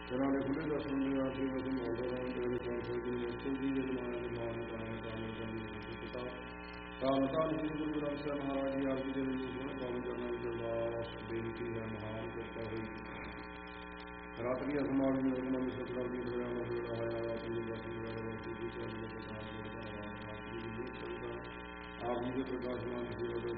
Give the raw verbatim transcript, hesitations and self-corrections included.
ਇਹਨਾਂ ਦੇ ਖੁੱਲੇ ਦਰਸ਼ਨ ਦੇ ਆ ਕੇ ਅਸੀਂ ਮੌਜੂਦ ਹਾਂ ਤੇਰੇ ਕੌਂਸਲ ਦੀ ਮੁਸ਼ਕਿਲ ਦੀ ਜਮਾਨੇ ਦੇ ਮਾਨ ਕਾਰਨ ਕਾਰਨ ਕਾਰਨ ਪਿਤਾ ਕਾਰਨ ਕਾਰਨ ਸ੍ਰੀ ਗੁਰੂ ਗ੍ਰੰਥ ਸਾਹਿਬ ਮਹਾਰਾਜ ਜੀ ਆਪ ਜੀ ਦੇ ਵਿੱਚ ਸੋਹਣੇ ਪਾਵਨ ਚਰਨਾਂ ਵਿੱਚ ਅਰਦਾਸ ਬੇਨਤੀ ਹੈ ਮਹਾਨ ਕਿਰਪਾ ਹੋਈ ਰਾਤਰੀ ਅਸਮਾਨ ਦੀ ਹੁਕਮ ਸਤਿਗੁਰਾਂ ਦੀ ਦਇਆ ਨਾਲ ਹੋਇਆ ਹੋਇਆ ਆਪਣੇ ਬਾਕੀ ਵਗੈਰਾ ਦੀ ਜੀ ਚਰਨ ਦੇ ਪ੍ਰਸਾਦ ਦੇ ਧੰਨਵਾਦ ਆਪ ਜੀ ਦੇ ਪ੍ਰਕਾਸ਼ਮਾਨ ਸੇਵਾ ਦੇ